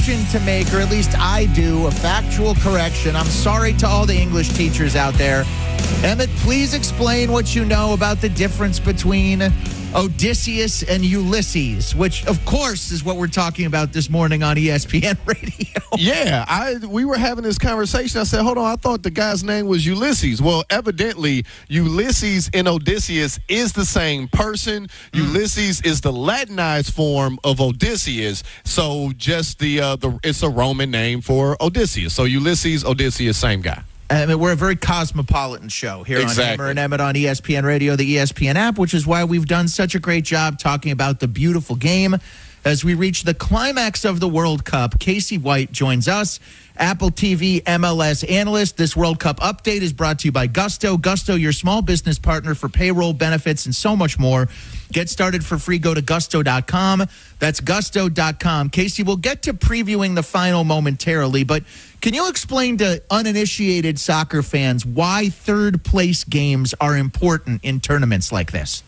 correction to make, or at least I do, a factual correction. I'm sorry to all the English teachers out there. Emmett, please explain what you know about the difference between Odysseus and Ulysses, which, of course, is what we're talking about this morning on ESPN Radio. Yeah, we were having this conversation. I said, hold on, I thought the guy's name was Ulysses. Well, evidently, Ulysses and Odysseus is the same person. Ulysses is the Latinized form of Odysseus. So just it's a Roman name for Odysseus. So Ulysses, Odysseus, same guy. I mean, we're a very cosmopolitan show here on Hammer and Emmett on ESPN Radio, the ESPN app, which is why we've done such a great job talking about the beautiful game. As we reach the climax of the World Cup, Casey White joins us, Apple TV MLS analyst. This World Cup update is brought to you by Gusto. Gusto, your small business partner for payroll, benefits, and so much more. Get started for free. Go to gusto.com. That's gusto.com. Casey, we'll get to previewing the final momentarily, but can you explain to uninitiated soccer fans why third-place games are important in tournaments like this?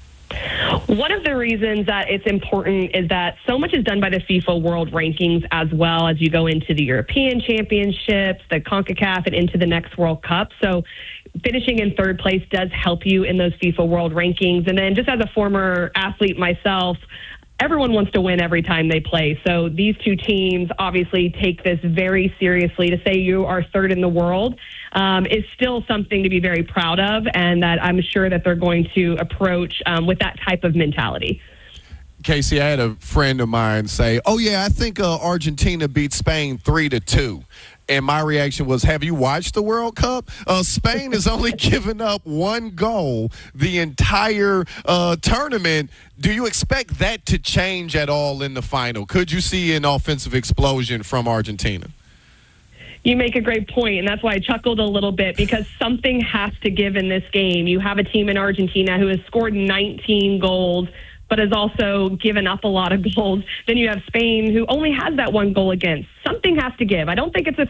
One of the reasons that it's important is that so much is done by the FIFA World Rankings as well as you go into the European Championships, the CONCACAF, and into the next World Cup. So finishing in third place does help you in those FIFA World Rankings. And then just as a former athlete myself, everyone wants to win every time they play. So these two teams obviously take this very seriously. To say you are third in the world is still something to be very proud of, and that I'm sure that they're going to approach with that type of mentality. Casey, I had a friend of mine say, oh, yeah, I think Argentina beat Spain 3-2. And my reaction was, have you watched the World Cup? Spain has only given up one goal the entire tournament. Do you expect that to change at all in the final? Could you see an offensive explosion from Argentina? You make a great point, and that's why I chuckled a little bit, because something has to give in this game. You have a team in Argentina who has scored 19 goals, but has also given up a lot of goals. Then you have Spain, who only has that one goal against. Something has to give. I don't think it's a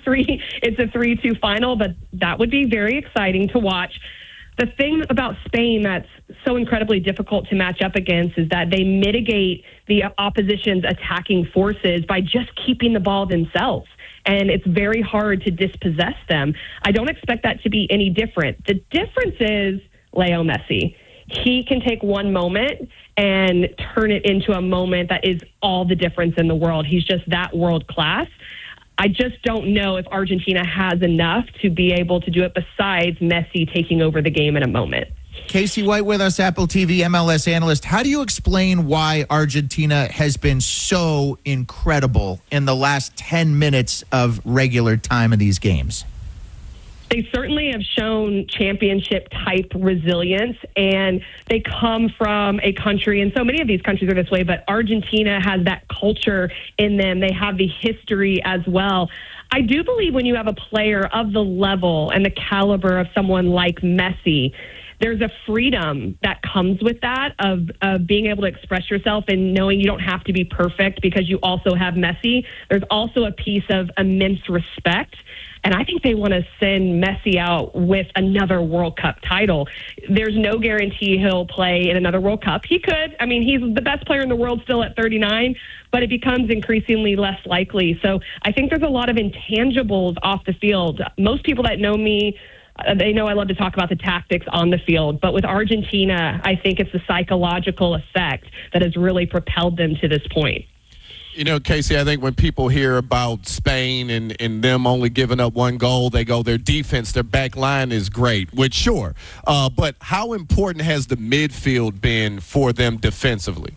3-2 final, but that would be very exciting to watch. The thing about Spain that's so incredibly difficult to match up against is that they mitigate the opposition's attacking forces by just keeping the ball themselves. And it's very hard to dispossess them. I don't expect that to be any different. The difference is Leo Messi. He can take one moment and turn it into a moment that is all the difference in the world. He's just that world class. I just don't know if Argentina has enough to be able to do it besides Messi taking over the game in a moment. Casey White with us, Apple TV MLS analyst. How do you explain why Argentina has been so incredible in the last 10 minutes of regular time of these games? They certainly have shown championship-type resilience, and they come from a country, and so many of these countries are this way, but Argentina has that culture in them. They have the history as well. I do believe when you have a player of the level and the caliber of someone like Messi, there's a freedom that comes with that of being able to express yourself and knowing you don't have to be perfect because you also have Messi. There's also a piece of immense respect. And I think they want to send Messi out with another World Cup title. There's no guarantee he'll play in another World Cup. He could. I mean, he's the best player in the world still at 39, but it becomes increasingly less likely. So I think there's a lot of intangibles off the field. Most people that know me, they know I love to talk about the tactics on the field. But with Argentina, I think it's the psychological effect that has really propelled them to this point. You know, Casey, I think when people hear about Spain and them only giving up one goal, they go, their defense, their back line is great, which sure. But how important has the midfield been for them defensively?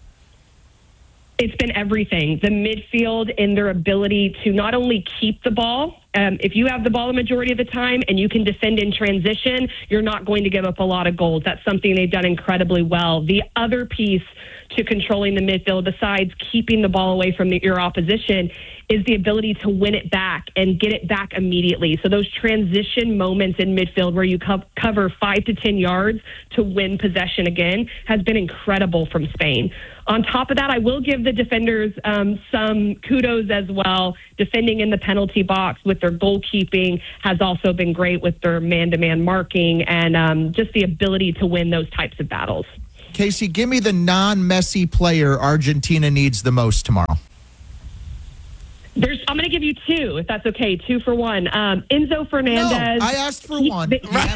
It's been everything. The midfield and their ability to not only keep the ball. If you have the ball the majority of the time and you can defend in transition, you're not going to give up a lot of goals. That's something they've done incredibly well. The other piece to controlling the midfield, besides keeping the ball away from your opposition, is the ability to win it back and get it back immediately. So those transition moments in midfield where you cover 5 to 10 yards to win possession again has been incredible from Spain. On top of that, I will give the defenders some kudos as well. Defending in the penalty box with their goalkeeping has also been great with their man-to-man marking and just the ability to win those types of battles. Casey, give me the non-Messi player Argentina needs the most tomorrow. I'm going to give you two, if that's okay. 2 for 1. Enzo Fernandez. No, I asked for one.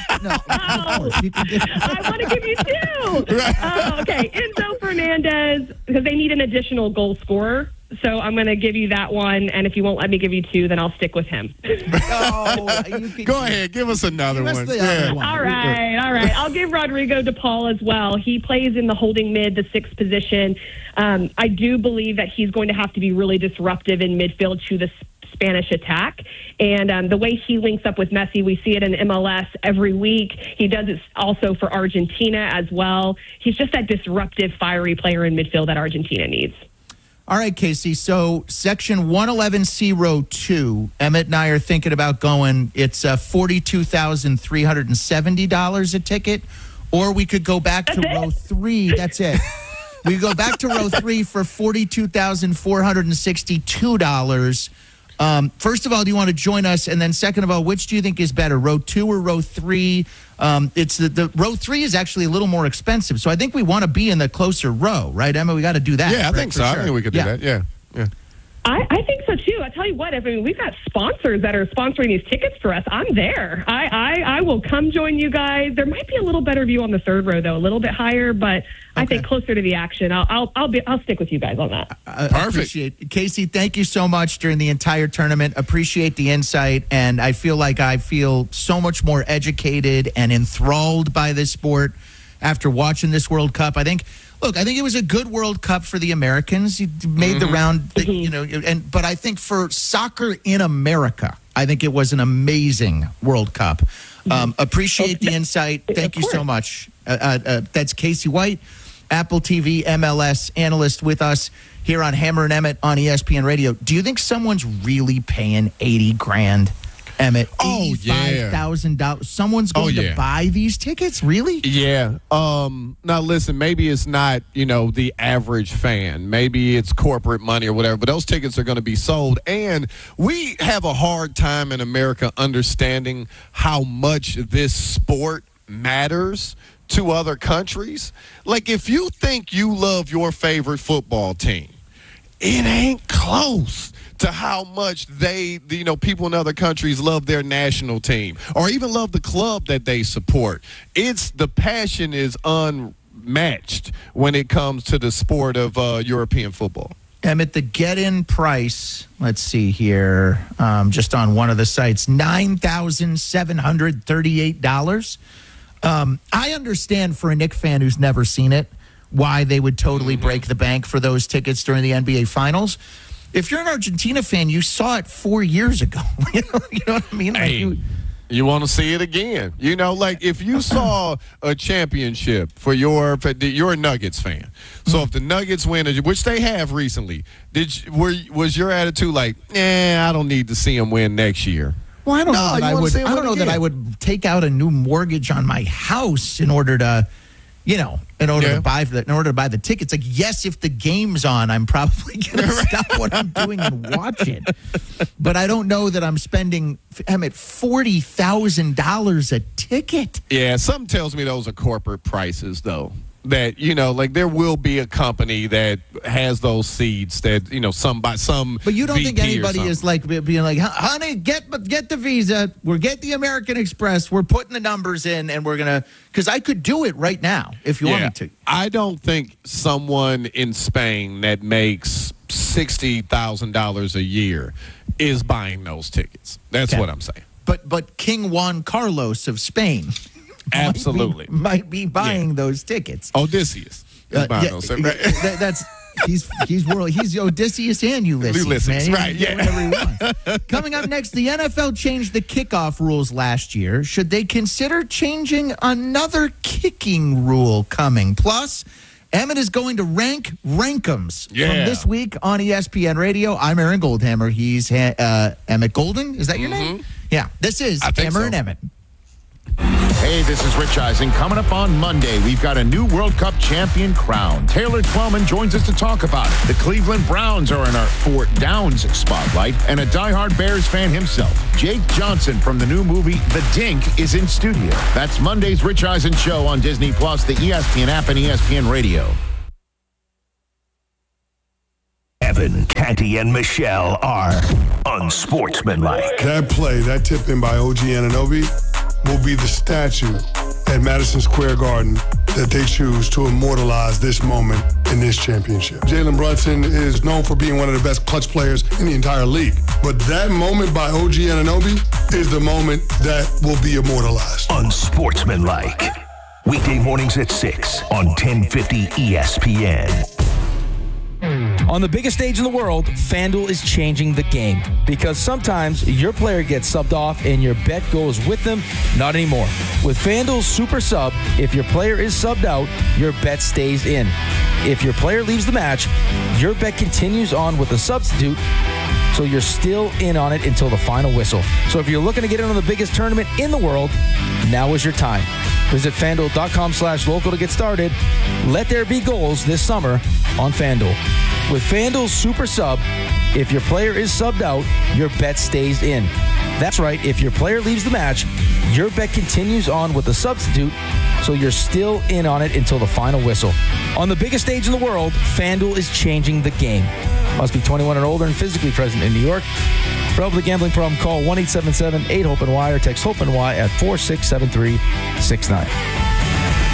I want to give you 2. Okay, Enzo Fernandez, because they need an additional goal scorer. So I'm going to give you that one, and if you won't let me give you 2, then I'll stick with him. Go ahead, give us another one. All right. I'll give Rodrigo de Paul as well. He plays in the holding mid, the 6th position. I do believe that he's going to have to be really disruptive in midfield to the Spanish attack. And the way he links up with Messi, we see it in MLS every week. He does it also for Argentina as well. He's just that disruptive, fiery player in midfield that Argentina needs. All right, Casey. So section 111C, row 2, Emmett and I are thinking about going. It's $42,370 a ticket, or we could go back to row 3. That's it. We go back to row 3 for $42,462. First of all, do you want to join us? And then second of all, which do you think is better, row 2 or row 3? It's the row 3 is actually a little more expensive. So I think we want to be in the closer row, right, Emma? We got to do that. Yeah, I think so. Sure. I think we could do that. Yeah. I think so too. I tell you what, we've got sponsors that are sponsoring these tickets for us. I'm there. I will come join you guys. There might be a little better view on the 3rd row though, a little bit higher, but I think closer to the action. I'll stick with you guys on that. Perfect. Appreciate it. Casey, thank you so much during the entire tournament. Appreciate the insight, and I feel like I feel so much more educated and enthralled by this sport after watching this World Cup. I think it was a good World Cup for the Americans. He made the round, but I think for soccer in America, I think it was an amazing World Cup. Appreciate the insight. Thank you so much. That's Casey White, Apple TV MLS analyst, with us here on Hammer and Emmett on ESPN Radio. Do you think someone's really paying $80,000? Emmett, $85,000. Someone's going to buy these tickets? Really? Yeah. Now, listen, maybe it's not, the average fan. Maybe it's corporate money or whatever, but those tickets are going to be sold. And we have a hard time in America understanding how much this sport matters to other countries. Like, if you think you love your favorite football team, it ain't close to how much people in other countries love their national team or even love the club that they support. The passion is unmatched when it comes to the sport of European football. Emmett, the get-in price, let's see here, just on one of the sites, $9,738. I understand for a Knicks fan who's never seen it why they would totally break the bank for those tickets during the NBA Finals. If you're an Argentina fan, you saw it 4 years ago. You know what I mean? Hey, you want to see it again. If you saw a championship you're a Nuggets fan. So if the Nuggets win, which they have recently, was your attitude like, I don't need to see them win next year? Well, I don't know that I would take out a new mortgage on my house in order to to buy the tickets. Like, yes, if the game's on, I'm probably going to stop what I'm doing and watch it. But I don't know that I'm spending, $40,000 a ticket. Yeah, something tells me those are corporate prices, though. That, there will be a company that has those seeds that, some But you don't VP think anybody is being like, honey, get the visa. We'll get the American Express. We're putting the numbers in and we're going to, because I could do it right now if you want me to. I don't think someone in Spain that makes $60,000 a year is buying those tickets. That's what I'm saying. But King Juan Carlos of Spain absolutely might be buying those tickets. Odysseus is buying those. That's he's Odysseus and Ulysses, man. Right? Yeah. Coming up next, the NFL changed the kickoff rules last year. Should they consider changing another kicking rule coming? Plus, Emmett is going to rank Rank'ems from this week on ESPN Radio. I'm Aaron Goldhammer. He's Emmett Golden. Is that your name? Yeah. This is Hammer and Emmett. Hey, this is Rich Eisen. Coming up on Monday, we've got a new World Cup champion crowned. Taylor Twellman joins us to talk about it. The Cleveland Browns are in our Fort Downs spotlight, and a diehard Bears fan himself, Jake Johnson from the new movie The Dink, is in studio. That's Monday's Rich Eisen Show on Disney+, the ESPN app, and ESPN Radio. Evan Canty. Monty and Michelle are unsportsmanlike. That play, that tip in by OG Anunoby, will be the statue at Madison Square Garden that they choose to immortalize this moment in this championship. Jalen Brunson is known for being one of the best clutch players in the entire league. But that moment by OG Anunoby is the moment that will be immortalized. Unsportsmanlike. Weekday mornings at 6 on 1050 ESPN. On the biggest stage in the world, FanDuel is changing the game because sometimes your player gets subbed off and your bet goes with them. Not anymore. With FanDuel's Super Sub, if your player is subbed out, your bet stays in. If your player leaves the match, your bet continues on with a substitute, so you're still in on it until the final whistle. So if you're looking to get in on the biggest tournament in the world, now is your time. Visit FanDuel.com/local to get started. Let there be goals this summer on FanDuel. With FanDuel's Super Sub, if your player is subbed out, your bet stays in. That's right, if your player leaves the match, your bet continues on with a substitute, so you're still in on it until the final whistle. On the biggest stage in the world, FanDuel is changing the game. Must be 21 or older and physically present in New York. For help with a gambling problem, call 1-877-8-HOPE-NY or text HOPE-NY at 467369.